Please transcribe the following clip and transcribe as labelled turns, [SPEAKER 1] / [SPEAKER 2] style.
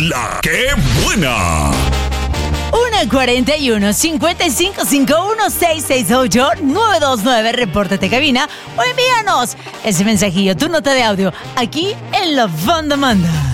[SPEAKER 1] La ¡Qué buena!
[SPEAKER 2] 141 5551 668 929. Repórtate cabina o envíanos ese mensajillo, tu nota de audio, aquí en La Banda Manda.